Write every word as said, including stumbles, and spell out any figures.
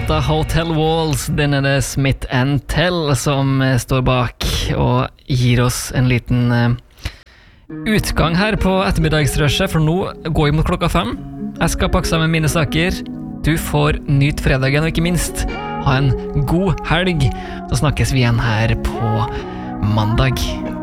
låta Hotel Walls. Den er det Smith and Tell som står bak og gir oss en liten uh, utgang her på ettermiddagsrushet, for nå går vi mot klokka fem. Jeg skal pakke sammen mine saker. Du får nyt fredagen, og ikke minst ha en god helg. Så snakkes vi igjen her på mandag.